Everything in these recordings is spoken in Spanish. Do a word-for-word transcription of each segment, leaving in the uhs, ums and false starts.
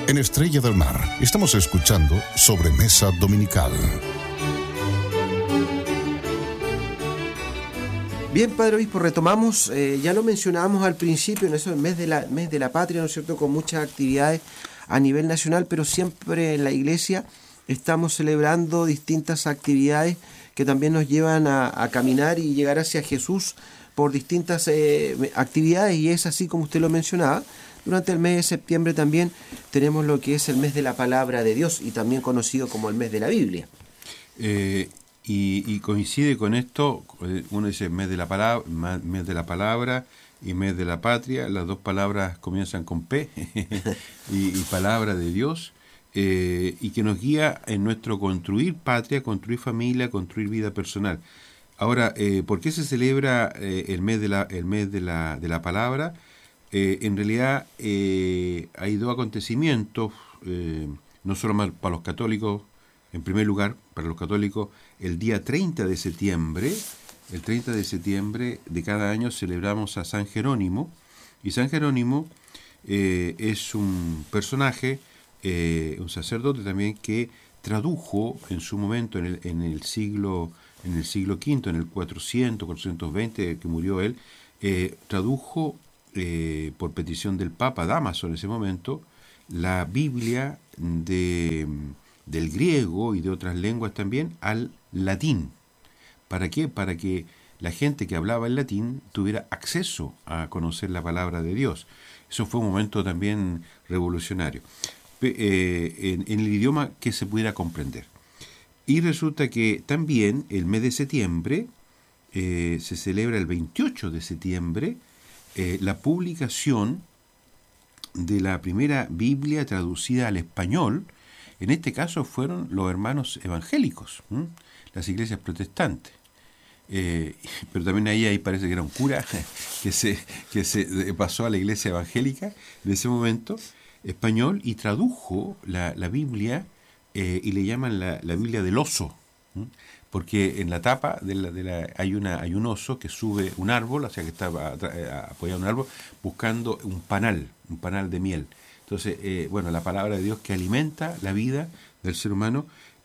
En Estrella del Mar estamos escuchando Sobremesa Dominical. Bien, Padre Obispo, retomamos, eh, ya lo mencionábamos al principio, en eso, el mes de la, mes de la patria, ¿no es cierto?, con muchas actividades a nivel nacional, pero siempre en la Iglesia estamos celebrando distintas actividades que también nos llevan a, a caminar y llegar hacia Jesús por distintas eh, actividades, y es así como usted lo mencionaba. Durante el mes de septiembre también tenemos lo que es el mes de la Palabra de Dios, y también conocido como el mes de la Biblia. Eh, y, y coincide con esto, uno dice mes de la palabra, mes de la palabra y mes de la patria. Las dos palabras comienzan con P y, y palabra de Dios, eh, y que nos guía en nuestro construir patria, construir familia, construir vida personal. Ahora, eh, ¿por qué se celebra eh, el mes de la el mes de la de la palabra? Eh, en realidad eh, hay dos acontecimientos, eh, no solo más para los católicos. En primer lugar, para los católicos, el día treinta de septiembre, el treinta de septiembre de cada año celebramos a San Jerónimo, y San Jerónimo eh, es un personaje, eh, un sacerdote también, que tradujo en su momento, en el, en el siglo en el siglo quinto, en el cuatrocientos, cuatrocientos veinte, que murió él, eh, tradujo Eh, por petición del Papa Dámaso en ese momento, la Biblia de, del griego y de otras lenguas también al latín. ¿Para qué? Para que la gente que hablaba el latín tuviera acceso a conocer la palabra de Dios. Eso fue un momento también revolucionario, eh, en, en el idioma que se pudiera comprender. Y resulta que también el mes de septiembre eh, se celebra el veintiocho de septiembre, Eh, la publicación de la primera Biblia traducida al español. En este caso fueron los hermanos evangélicos, ¿m? las iglesias protestantes. Eh, pero también ahí, ahí parece que era un cura que se, que se pasó a la iglesia evangélica en ese momento, español, y tradujo la, la Biblia, eh, y le llaman la, la Biblia del oso, ¿m? Porque en la tapa de la, de la, hay una hay un oso que sube un árbol, o sea que está apoyado en un árbol, buscando un panal, un panal de miel. Entonces, eh, bueno, la palabra de Dios que alimenta la vida del ser humano,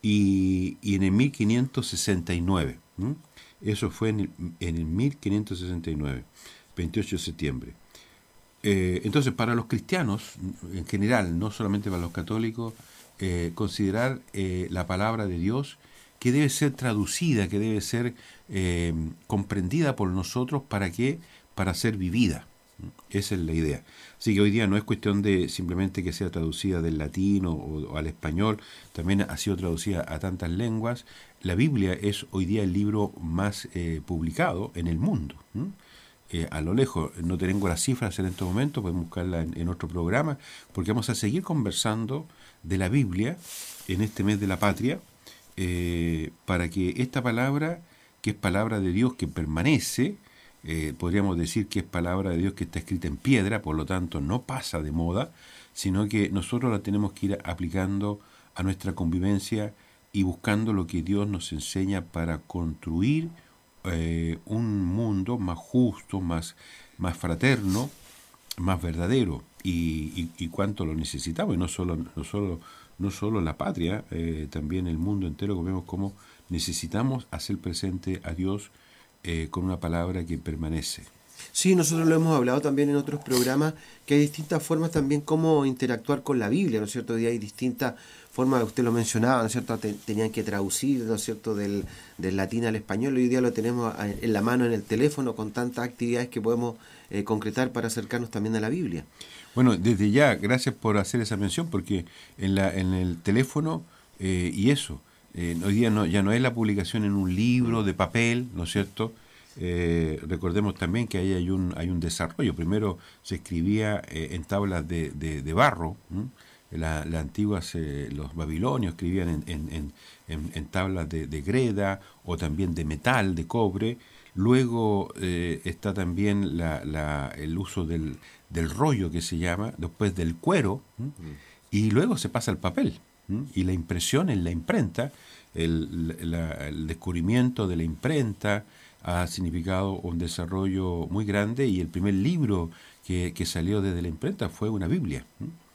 y, y en el mil quinientos sesenta y nueve, ¿m? Eso fue en el, en el mil quinientos sesenta y nueve, veintiocho de septiembre. Eh, entonces, para los cristianos en general, no solamente para los católicos, eh, considerar eh, la palabra de Dios, que debe ser traducida, que debe ser eh, comprendida por nosotros, ¿para qué? Para ser vivida. Esa es la idea. Así que hoy día no es cuestión de simplemente que sea traducida del latín o, o al español, también ha sido traducida a tantas lenguas. La Biblia es hoy día el libro más eh, publicado en el mundo. ¿Mm? Eh, a lo lejos, no tengo las cifras en este momento, podemos buscarla en, en otro programa, porque vamos a seguir conversando de la Biblia en este mes de la patria, Eh, para que esta palabra, que es palabra de Dios que permanece, eh, podríamos decir que es palabra de Dios que está escrita en piedra, por lo tanto no pasa de moda, sino que nosotros la tenemos que ir aplicando a nuestra convivencia y buscando lo que Dios nos enseña para construir eh, un mundo más justo, más, más fraterno, más verdadero, y, y, y cuánto lo necesitamos, y no solo, no solo no solo la patria, eh, también el mundo entero, como vemos cómo necesitamos hacer presente a Dios eh, con una palabra que permanece. Sí, nosotros lo hemos hablado también en otros programas, que hay distintas formas también cómo interactuar con la Biblia, ¿no es cierto? Y hay distintas formas, usted lo mencionaba, ¿no es cierto? Te, tenían que traducir, ¿no es cierto?, del, del latín al español. Hoy día lo tenemos en la mano, en el teléfono, con tantas actividades que podemos eh, concretar para acercarnos también a la Biblia. Bueno, desde ya, gracias por hacer esa mención, porque en, la, en el teléfono, eh, y eso, eh, hoy día no, ya no es la publicación en un libro de papel, ¿no es cierto? Eh, recordemos también que ahí hay un, hay un desarrollo. Primero se escribía eh, en tablas de, de, de barro, ¿m? La, las antiguas, eh, los babilonios escribían en, en, en, en, en tablas de, de greda, o también de metal, de cobre. Luego eh, está también la, la, el uso del, del rollo, que se llama, después del cuero, ¿m? Mm. Y luego se pasa al papel, ¿m? Y la impresión en la imprenta, el, la, el descubrimiento de la imprenta ha significado un desarrollo muy grande, y el primer libro que, que salió desde la imprenta fue una Biblia, ¿m?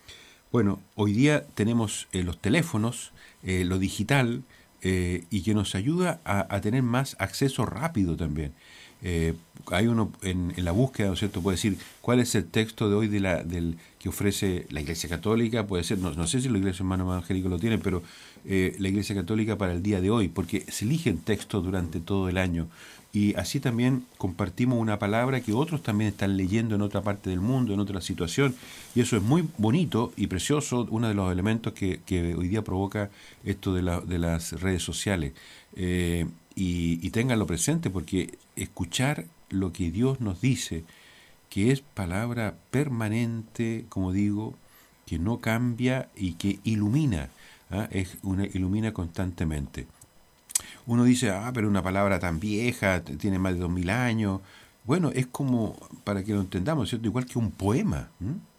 Bueno, hoy día tenemos eh, los teléfonos, eh, lo digital, eh, y que nos ayuda a, a tener más acceso rápido también. Eh, hay uno en, en la búsqueda, ¿no es cierto? Puede decir cuál es el texto de hoy de la, del que ofrece la Iglesia Católica, puede ser, no, no sé si la Iglesia Hermano Evangélico lo tiene, pero eh, la Iglesia Católica para el día de hoy, porque se eligen textos durante todo el año. Y así también compartimos una palabra que otros también están leyendo en otra parte del mundo, en otra situación. Y eso es muy bonito y precioso, uno de los elementos que, que hoy día provoca esto de, la, de las redes sociales. Eh, y, y ténganlo presente, porque escuchar lo que Dios nos dice, que es palabra permanente, como digo, que no cambia y que ilumina, ¿ah? es una, ilumina constantemente. Uno dice, ah, pero una palabra tan vieja, tiene más de dos mil años. Bueno, es como, para que lo entendamos, ¿cierto? Igual que un poema,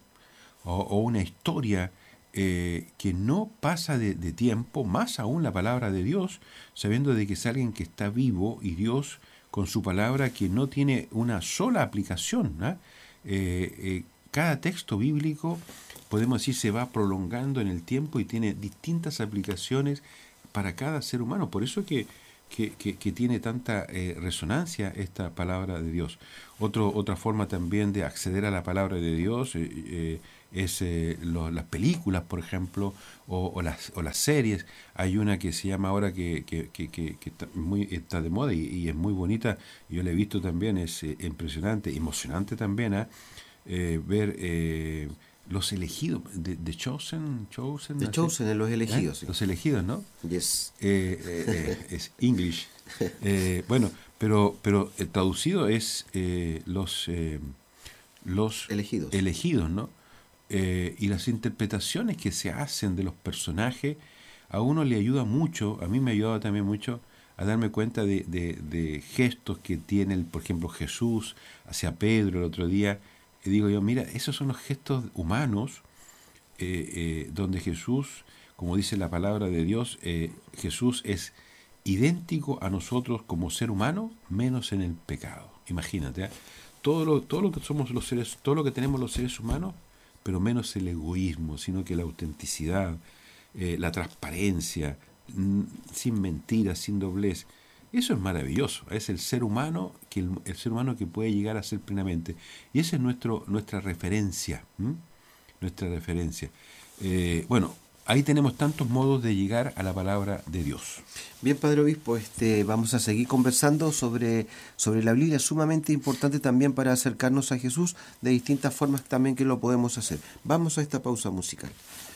o, o una historia eh, que no pasa de, de tiempo, más aún la palabra de Dios, sabiendo de que es alguien que está vivo y Dios con su palabra que no tiene una sola aplicación. ¿eh? Eh, eh, cada texto bíblico, podemos decir, se va prolongando en el tiempo y tiene distintas aplicaciones para cada ser humano. Por eso que, que, que, que tiene tanta eh, resonancia esta palabra de Dios. Otro, otra forma también de acceder a la palabra de Dios eh, eh, es eh, lo, las películas, por ejemplo, o, o, las, o las series. Hay una que se llama ahora que, que, que, que, que está, muy, está de moda y, y es muy bonita. Yo la he visto también, es eh, impresionante, emocionante también, ¿eh? Eh, ver... Eh, Los elegidos, de, de Chosen, Chosen, The Chosen, en Los Elegidos. ¿Eh? Sí. Los elegidos, ¿no? Yes. Eh, eh, eh, es English. Eh, bueno, pero pero eh, traducido es eh, los eh, los elegidos, elegidos, ¿no? Eh, y las interpretaciones que se hacen de los personajes a uno le ayuda mucho, a mí me ha ayudado también mucho a darme cuenta de, de, de gestos que tiene, el, por ejemplo, Jesús hacia Pedro el otro día. Y digo yo, mira, esos son los gestos humanos eh, eh, donde Jesús, como dice la palabra de Dios, eh, Jesús es idéntico a nosotros como ser humano, menos en el pecado. Imagínate, ¿eh? todo lo, todo lo que somos los seres, todo lo que tenemos los seres humanos, pero menos el egoísmo, sino que la autenticidad, eh, la transparencia, mm, sin mentiras, sin doblez. Eso es maravilloso, es el ser humano que el, el ser humano que puede llegar a ser plenamente. Y esa es nuestro, nuestra referencia, ¿m? nuestra referencia. Eh, bueno, ahí tenemos tantos modos de llegar a la palabra de Dios. Bien, Padre Obispo, este, vamos a seguir conversando sobre, sobre la Biblia, sumamente importante también para acercarnos a Jesús, de distintas formas también que lo podemos hacer. Vamos a esta pausa musical.